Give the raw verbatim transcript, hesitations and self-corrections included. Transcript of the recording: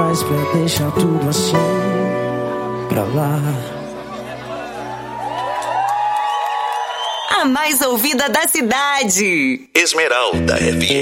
faz pra deixar tudo assim pra lá? A mais ouvida da cidade. Esmeralda F M.